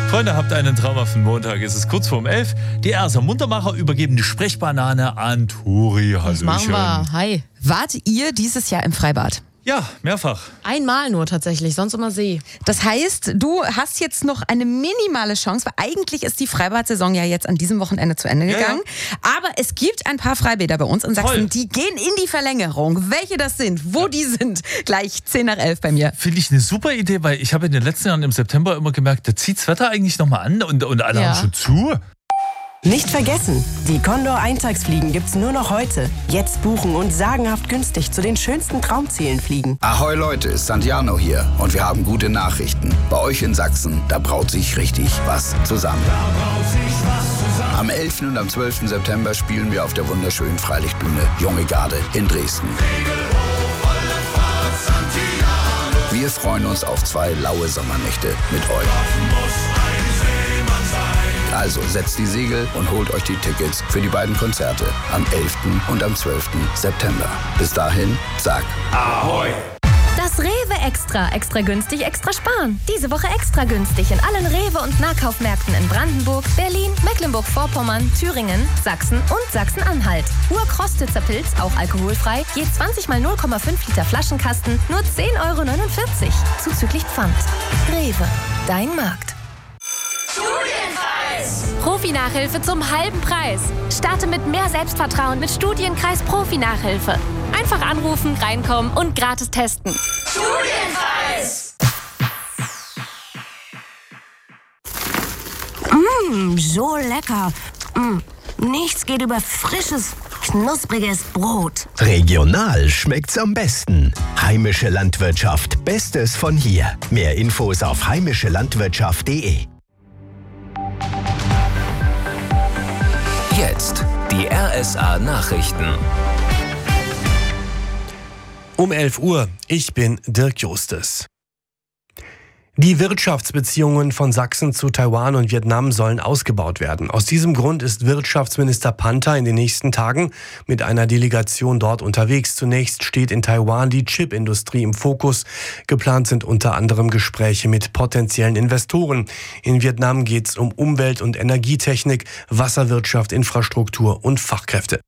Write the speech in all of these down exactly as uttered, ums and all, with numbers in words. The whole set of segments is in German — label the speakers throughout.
Speaker 1: Freunde, habt einen traumhaften Montag. Es ist kurz vorm elf. Die R S A Muntermacher übergeben die Sprechbanane an Turi. Hallöchen.
Speaker 2: Das machen wir. Hi.
Speaker 3: Wart ihr dieses Jahr im Freibad?
Speaker 1: Ja, mehrfach.
Speaker 2: Einmal nur tatsächlich, sonst immer See.
Speaker 3: Das heißt, du hast jetzt noch eine minimale Chance, weil eigentlich ist die Freibad-Saison ja jetzt an diesem Wochenende zu Ende gegangen. Ja, ja. Aber es gibt ein paar Freibäder bei uns in Sachsen, Toll. Die gehen in die Verlängerung. Welche das sind, wo ja. die sind, gleich zehn nach elf bei mir.
Speaker 1: Finde ich eine super Idee, weil ich habe in den letzten Jahren im September immer gemerkt, da zieht das Wetter eigentlich nochmal an und, und alle ja. haben schon zu.
Speaker 4: Nicht vergessen, die Condor-Eintagsfliegen gibt's nur noch heute. Jetzt buchen und sagenhaft günstig zu den schönsten Traumzielen fliegen.
Speaker 5: Ahoi Leute, Santiano hier und wir haben gute Nachrichten. Bei euch in Sachsen, da braut sich richtig was zusammen. Am elften und am zwölften September spielen wir auf der wunderschönen Freilichtbühne Junge Garde in Dresden. Wir freuen uns auf zwei laue Sommernächte mit euch. Also setzt die Segel und holt euch die Tickets für die beiden Konzerte am elften und am zwölften September. Bis dahin, sag Ahoi!
Speaker 6: Das Rewe Extra. Extra günstig, extra sparen. Diese Woche extra günstig in allen Rewe- und Nahkaufmärkten in Brandenburg, Berlin, Mecklenburg-Vorpommern, Thüringen, Sachsen und Sachsen-Anhalt. Urkrostitzer Pilz, auch alkoholfrei, je zwanzig mal null Komma fünf Liter Flaschenkasten, nur zehn Euro neunundvierzig. Zuzüglich Pfand. Rewe, dein Markt.
Speaker 7: Profi-Nachhilfe zum halben Preis. Starte mit mehr Selbstvertrauen mit Studienkreis Profi-Nachhilfe. Einfach anrufen, reinkommen und gratis testen. Studienkreis!
Speaker 8: Mmh, so lecker. Mmh, nichts geht über frisches, knuspriges Brot.
Speaker 9: Regional schmeckt's am besten. Heimische Landwirtschaft, Bestes von hier. Mehr Infos auf heimische landwirtschaft punkt de.
Speaker 10: Jetzt die R S A-Nachrichten.
Speaker 11: Um elf Uhr, ich bin Dirk Justes. Die Wirtschaftsbeziehungen von Sachsen zu Taiwan und Vietnam sollen ausgebaut werden. Aus diesem Grund ist Wirtschaftsminister Panther in den nächsten Tagen mit einer Delegation dort unterwegs. Zunächst steht in Taiwan die Chipindustrie im Fokus. Geplant sind unter anderem Gespräche mit potenziellen Investoren. In Vietnam geht es um Umwelt- und Energietechnik, Wasserwirtschaft, Infrastruktur und Fachkräfte.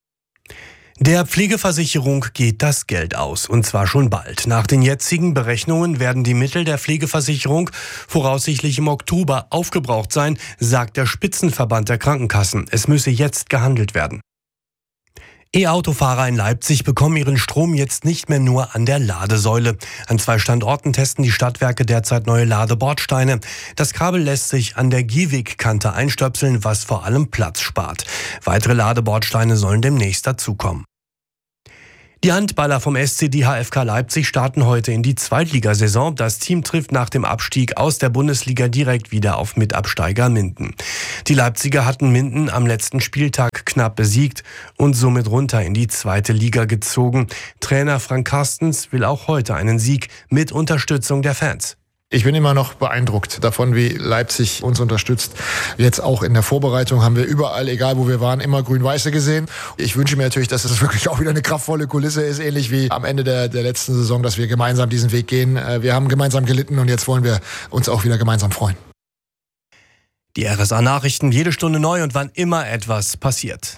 Speaker 11: Der Pflegeversicherung geht das Geld aus, und zwar schon bald. Nach den jetzigen Berechnungen werden die Mittel der Pflegeversicherung voraussichtlich im Oktober aufgebraucht sein, sagt der Spitzenverband der Krankenkassen. Es müsse jetzt gehandelt werden. E-Autofahrer in Leipzig bekommen ihren Strom jetzt nicht mehr nur an der Ladesäule. An zwei Standorten testen die Stadtwerke derzeit neue Ladebordsteine. Das Kabel lässt sich an der Gehwegkante einstöpseln, was vor allem Platz spart. Weitere Ladebordsteine sollen demnächst dazukommen. Die Handballer vom S C D H F K Leipzig starten heute in die Zweitligasaison. Das Team trifft nach dem Abstieg aus der Bundesliga direkt wieder auf Mitabsteiger Minden. Die Leipziger hatten Minden am letzten Spieltag knapp besiegt und somit runter in die zweite Liga gezogen. Trainer Frank Carstens will auch heute einen Sieg mit Unterstützung der Fans.
Speaker 12: Ich bin immer noch beeindruckt davon, wie Leipzig uns unterstützt. Jetzt auch in der Vorbereitung haben wir überall, egal wo wir waren, immer Grün-Weiße gesehen. Ich wünsche mir natürlich, dass es wirklich auch wieder eine kraftvolle Kulisse ist, ähnlich wie am Ende der, der letzten Saison, dass wir gemeinsam diesen Weg gehen. Wir haben gemeinsam gelitten und jetzt wollen wir uns auch wieder gemeinsam freuen.
Speaker 11: Die R S A-Nachrichten jede Stunde neu und wann immer etwas passiert.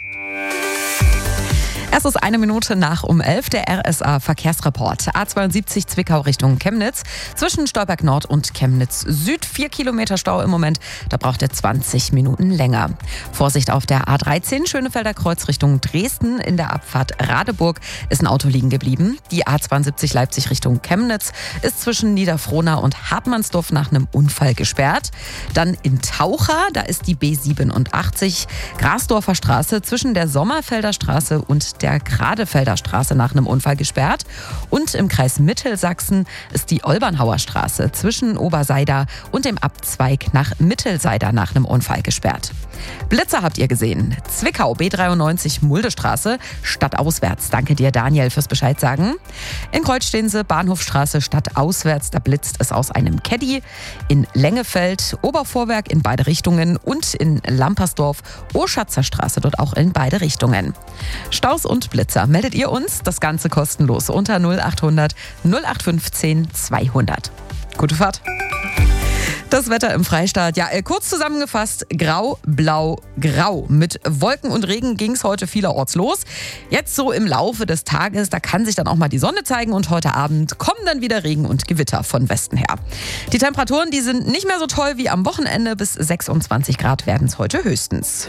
Speaker 3: Es ist eine Minute nach um elf, der R S A-Verkehrsreport. A zweiundsiebzig Zwickau Richtung Chemnitz. Zwischen Stolberg Nord und Chemnitz Süd. Vier Kilometer Stau im Moment. Da braucht er zwanzig Minuten länger. Vorsicht auf der A dreizehn Schönefelder Kreuz Richtung Dresden. In der Abfahrt Radeburg ist ein Auto liegen geblieben. Die A zweiundsiebzig Leipzig Richtung Chemnitz ist zwischen Niederfrohna und Hartmannsdorf nach einem Unfall gesperrt. Dann in Taucher, da ist die B siebenundachtzig Grasdorfer Straße zwischen der Sommerfelder Straße und der Gradefelder Straße nach einem Unfall gesperrt. Und im Kreis Mittelsachsen ist die Olbernhauer Straße zwischen Oberseida und dem Abzweig nach Mittelseida nach einem Unfall gesperrt. Blitzer habt ihr gesehen. Zwickau B dreiundneunzig Muldestraße stadtauswärts. Danke dir, Daniel, fürs Bescheid sagen. In Kreuzstehense Bahnhofstraße stadtauswärts. Da blitzt es aus einem Caddy. In Lengefeld, Obervorwerk in beide Richtungen und in Lampersdorf Oschatzer Straße, dort auch in beide Richtungen. Staus und Blitzer meldet ihr uns. Das Ganze kostenlos unter null achthundert null acht fünfzehn zweihundert. Gute Fahrt. Das Wetter im Freistaat, ja, kurz zusammengefasst, grau, blau, grau. Mit Wolken und Regen ging es heute vielerorts los. Jetzt so im Laufe des Tages, da kann sich dann auch mal die Sonne zeigen und heute Abend kommen dann wieder Regen und Gewitter von Westen her. Die Temperaturen, die sind nicht mehr so toll wie am Wochenende. Bis sechsundzwanzig Grad werden es heute höchstens.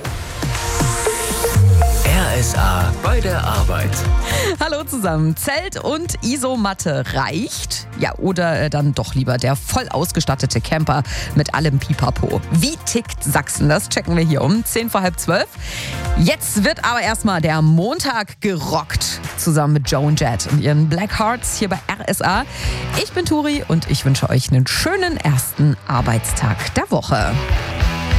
Speaker 10: R S A bei der Arbeit.
Speaker 3: Hallo zusammen. Zelt und Isomatte reicht? Ja, oder dann doch lieber der voll ausgestattete Camper mit allem Pipapo. Wie tickt Sachsen? Das checken wir hier um zehn vor halb zwölf. Jetzt wird aber erstmal der Montag gerockt. Zusammen mit Joan Jett und ihren Black Hearts hier bei R S A. Ich bin Turi und ich wünsche euch einen schönen ersten Arbeitstag der Woche.